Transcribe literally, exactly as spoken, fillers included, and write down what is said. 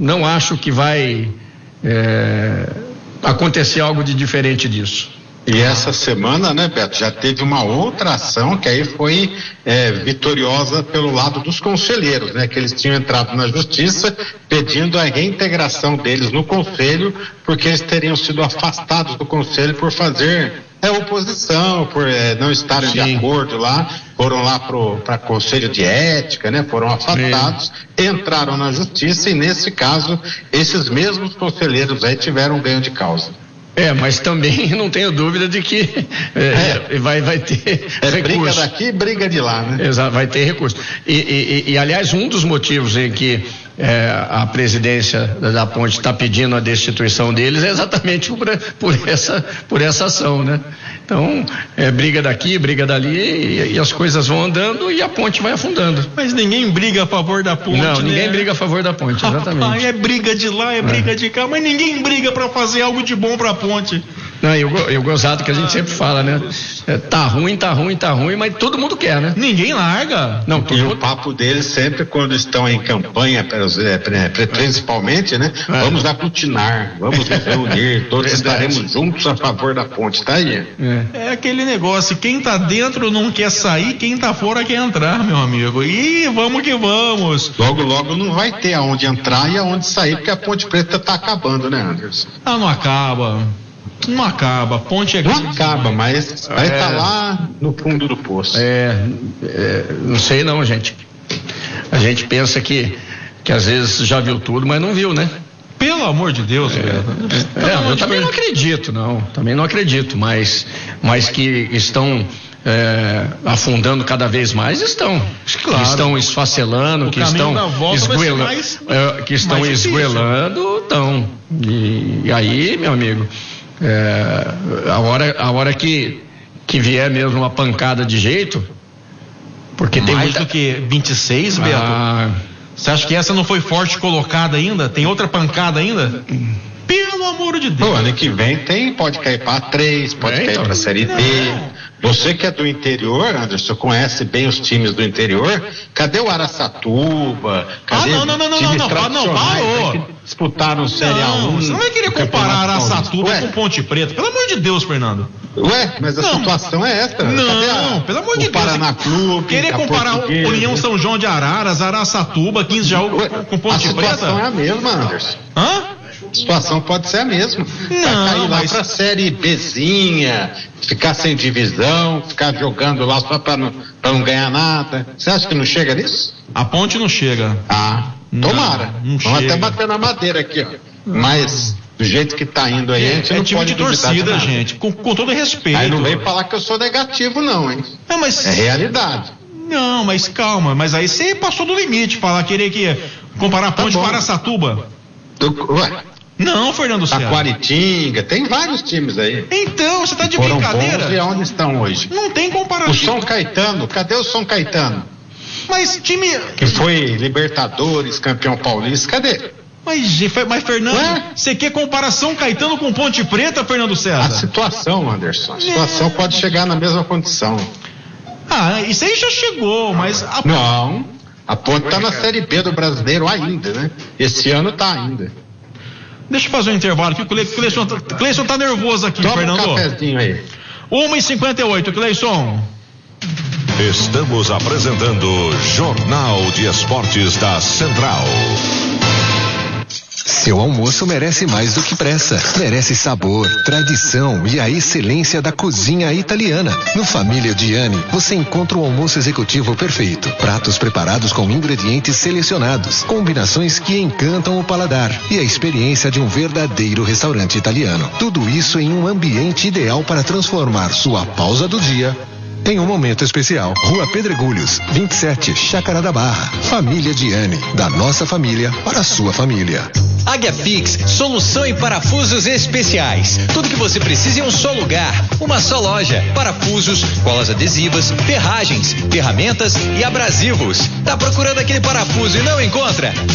não acho que vai é, acontecer algo de diferente disso. E essa semana, né, Beto, já teve uma outra ação que aí foi é, vitoriosa pelo lado dos conselheiros, né, que eles tinham entrado na justiça pedindo a reintegração deles no conselho, porque eles teriam sido afastados do conselho por fazer é, oposição, por é, não estarem Sim. de acordo lá, foram lá para conselho de ética, né, foram afastados, Sim. entraram na justiça e nesse caso esses mesmos conselheiros aí tiveram ganho de causa. É, mas também não tenho dúvida de que é, é, vai, vai ter é, recurso. Briga daqui, briga de lá, né? Exato, vai ter recurso. E, e, e aliás, um dos motivos em que é, a presidência da Ponte está pedindo a destituição deles é exatamente por, por, essa, por essa ação, né? Então, é briga daqui, briga dali e, e as coisas vão andando e a ponte vai afundando. Mas ninguém briga a favor da ponte, Não, né? ninguém briga a favor da ponte, exatamente. Rapaz, é briga de lá, é, é briga de cá, mas ninguém briga para fazer algo de bom para a ponte. Não, eu, eu gozado que a gente sempre fala, né? É, tá ruim, tá ruim, tá ruim, mas todo mundo quer, né? Ninguém larga. Não, todo e mundo... o papo deles sempre quando estão em campanha, principalmente, né? É. Vamos aglutinar, vamos nos reunir, todos estaremos juntos a favor da ponte, tá aí. É. é aquele negócio, quem tá dentro não quer sair, quem tá fora quer entrar, meu amigo. E vamos que vamos. Logo, logo não vai ter aonde entrar e aonde sair, porque a Ponte Preta tá acabando, né, Anderson? Ah, não acaba. Não acaba, a ponte é grande. Não acaba, mas vai estar é, tá lá no fundo do poço. É, é, não sei não, gente. A gente pensa que, que às vezes já viu tudo, mas não viu, né? Pelo amor de Deus, é, é, eu também não acredito, não. Também não acredito, mas, mas que estão é, afundando cada vez mais, estão. Claro. Que estão esfacelando, que estão esguelando, mais, é, que estão esguelando, estão. E, e aí, meu amigo. É, a hora, a hora que, que vier mesmo uma pancada de jeito, porque mais tem muita... do que vinte e seis, Beto? Ah, você acha que essa não foi forte colocada ainda? Tem outra pancada ainda? Pelo amor de Deus. O ano que vem tem, pode cair para três, pode é, cair então. para Série D. Você que é do interior, Anderson, conhece bem os times do interior. Cadê o Araçatuba? Cadê ah, não, não, não, não, não, não, não, parou. Disputaram Série A um. Você não vai querer comparar Araçatuba com Ponte Preta. Pelo amor de Deus, Fernando. Ué, mas a não. situação é esta. Não, Cadê a, pelo amor de o Deus. Paraná Clube, querer comparar o União São João de Araras, Araçatuba, quinze de Jaú com Ponte Preta. A situação é a mesma, Anderson. Hã? A situação pode ser a mesma. Não, vai cair lá mas... pra Série Bzinha, ficar sem divisão, ficar jogando lá só pra não, pra não ganhar nada. Você acha que não chega nisso? A ponte não chega. Ah, não, tomara. Não Vamos chega. até bater na madeira aqui, ó. Mas do jeito que tá indo aí, a gente é, não é time pode de torcida, de gente. Com, com todo respeito. Aí não vem falar que eu sou negativo, não, hein? É, mas... é realidade. Não, mas calma. Mas aí você passou do limite, falar, querer que comparar a ponte tá com Araçatuba. Do, ué. Não, Fernando Serra. Taquaritinga, tem vários times aí. Então, você tá de Foram brincadeira? Bons e onde estão hoje? Não tem comparação. O São Caetano, cadê o São Caetano? Mas time... que foi Libertadores, campeão paulista, cadê? Mas, mas Fernando, Ué? Você quer comparação Caetano com Ponte Preta, Fernando Serra? A situação, Anderson, a situação é. pode chegar na mesma condição. Ah, isso aí já chegou, mas... A... Não, a Ponte tá na Série B do Brasileiro ainda, né? Esse ano tá ainda. Deixa eu fazer um intervalo aqui, o Cleison, Cleison tá nervoso aqui, Toma Fernando. um cafezinho aí. uma e cinquenta e oito, Cleison. Estamos apresentando Jornal de Esportes da Central. Seu almoço merece mais do que pressa. Merece sabor, tradição e a excelência da cozinha italiana. No Família Gianni, você encontra o almoço executivo perfeito. Pratos preparados com ingredientes selecionados, combinações que encantam o paladar e a experiência de um verdadeiro restaurante italiano. Tudo isso em um ambiente ideal para transformar sua pausa do dia em um momento especial. Rua Pedregulhos, vinte e sete, Chácara da Barra. Família Gianni, da nossa família para a sua família. Águia Fix, solução em parafusos especiais. Tudo que você precisa em um só lugar, uma só loja. Parafusos, colas adesivas, ferragens, ferramentas e abrasivos. Tá procurando aquele parafuso e não encontra?